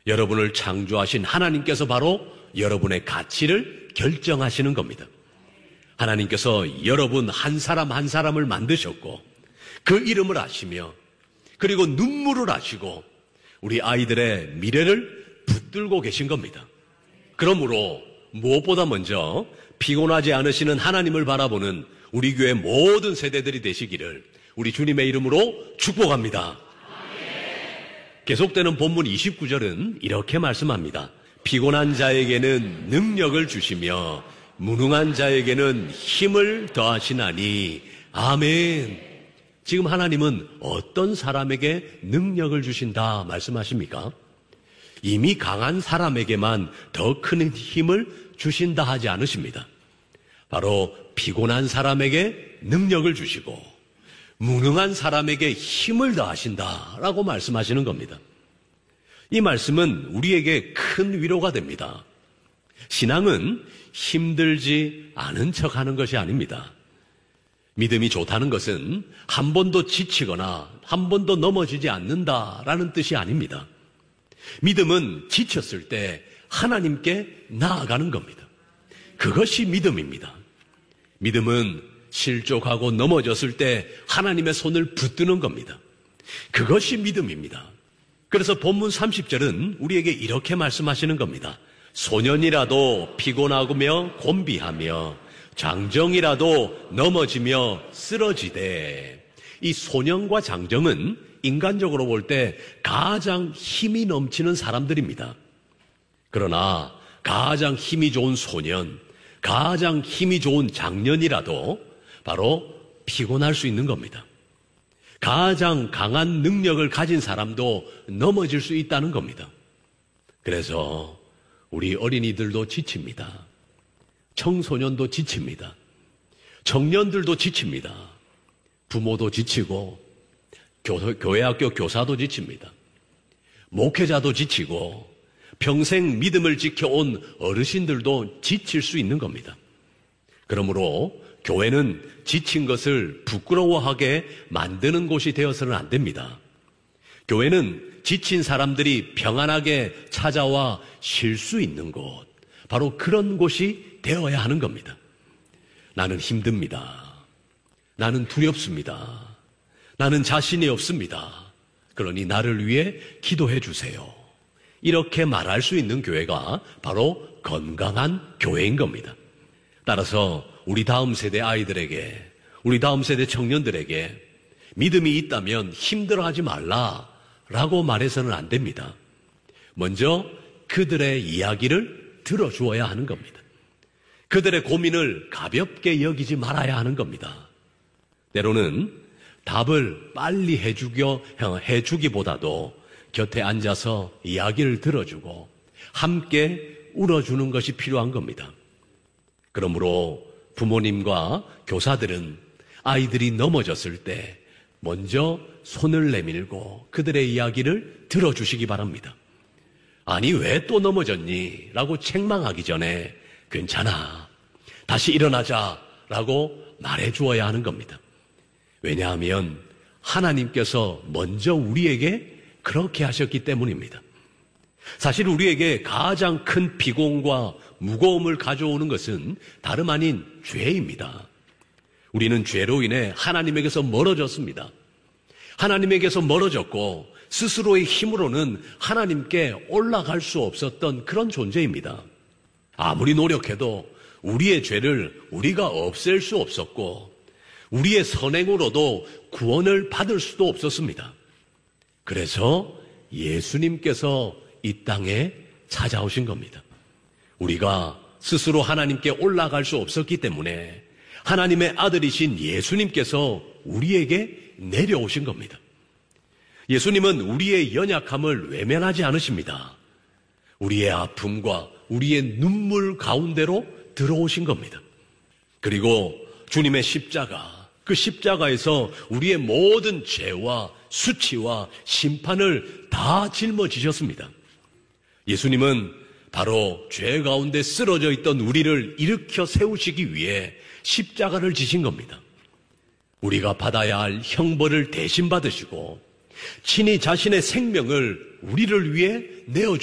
여러분을 창조하신 하나님께서 바로 여러분의 가치를 결정하시는 겁니다. 하나님께서 여러분 한 사람 한 사람을 만드셨고 그 이름을 아시며 그리고 눈물을 아시고 우리 아이들의 미래를 붙들고 계신 겁니다. 그러므로 무엇보다 먼저 피곤하지 않으시는 하나님을 바라보는 우리 교회 모든 세대들이 되시기를 우리 주님의 이름으로 축복합니다. 계속되는 본문 29절은 이렇게 말씀합니다. 피곤한 자에게는 능력을 주시며 무능한 자에게는 힘을 더하시나니 아멘. 지금 하나님은 어떤 사람에게 능력을 주신다 말씀하십니까? 이미 강한 사람에게만 더 큰 힘을 주신다 하지 않으십니다. 바로 피곤한 사람에게 능력을 주시고 무능한 사람에게 힘을 더하신다라고 말씀하시는 겁니다. 이 말씀은 우리에게 큰 위로가 됩니다. 신앙은 힘들지 않은 척하는 것이 아닙니다. 믿음이 좋다는 것은 한 번도 지치거나 한 번도 넘어지지 않는다라는 뜻이 아닙니다. 믿음은 지쳤을 때 하나님께 나아가는 겁니다. 그것이 믿음입니다. 믿음은 실족하고 넘어졌을 때 하나님의 손을 붙드는 겁니다. 그것이 믿음입니다. 그래서 본문 30절은 우리에게 이렇게 말씀하시는 겁니다. 소년이라도 피곤하며 곤비하며 장정이라도 넘어지며 쓰러지되. 이 소년과 장정은 인간적으로 볼 때 가장 힘이 넘치는 사람들입니다. 그러나 가장 힘이 좋은 소년, 가장 힘이 좋은 장년이라도 바로 피곤할 수 있는 겁니다. 가장 강한 능력을 가진 사람도 넘어질 수 있다는 겁니다. 그래서 우리 어린이들도 지칩니다. 청소년도 지칩니다. 청년들도 지칩니다. 부모도 지치고 교회학교 교사도 지칩니다. 목회자도 지치고 평생 믿음을 지켜온 어르신들도 지칠 수 있는 겁니다. 그러므로 교회는 지친 것을 부끄러워하게 만드는 곳이 되어서는 안 됩니다. 교회는 지친 사람들이 평안하게 찾아와 쉴 수 있는 곳, 바로 그런 곳이 되어야 하는 겁니다. 나는 힘듭니다. 나는 두렵습니다. 나는 자신이 없습니다. 그러니 나를 위해 기도해 주세요. 이렇게 말할 수 있는 교회가 바로 건강한 교회인 겁니다. 따라서 우리 다음 세대 아이들에게, 우리 다음 세대 청년들에게 믿음이 있다면 힘들어하지 말라라고 말해서는 안 됩니다. 먼저 그들의 이야기를 들어주어야 하는 겁니다. 그들의 고민을 가볍게 여기지 말아야 하는 겁니다. 때로는 답을 빨리 해주기보다도 곁에 앉아서 이야기를 들어주고 함께 울어주는 것이 필요한 겁니다. 그러므로 부모님과 교사들은 아이들이 넘어졌을 때 먼저 손을 내밀고 그들의 이야기를 들어주시기 바랍니다. 아니, 왜 또 넘어졌니? 라고 책망하기 전에 괜찮아, 다시 일어나자 라고 말해주어야 하는 겁니다. 왜냐하면 하나님께서 먼저 우리에게 그렇게 하셨기 때문입니다. 사실 우리에게 가장 큰 비공과 무거움을 가져오는 것은 다름 아닌 죄입니다. 우리는 죄로 인해 하나님에게서 멀어졌습니다. 하나님에게서 멀어졌고 스스로의 힘으로는 하나님께 올라갈 수 없었던 그런 존재입니다. 아무리 노력해도 우리의 죄를 우리가 없앨 수 없었고 우리의 선행으로도 구원을 받을 수도 없었습니다. 그래서 예수님께서 이 땅에 찾아오신 겁니다. 우리가 스스로 하나님께 올라갈 수 없었기 때문에 하나님의 아들이신 예수님께서 우리에게 내려오신 겁니다. 예수님은 우리의 연약함을 외면하지 않으십니다. 우리의 아픔과 우리의 눈물 가운데로 들어오신 겁니다. 그리고 주님의 십자가, 그 십자가에서 우리의 모든 죄와 수치와 심판을 다 짊어지셨습니다. 예수님은 바로 죄 가운데 쓰러져 있던 우리를 일으켜 세우시기 위해 십자가를 지신 겁니다. 우리가 받아야 할 형벌을 대신 받으시고 친히 자신의 생명을 우리를 위해 내어주셨습니다.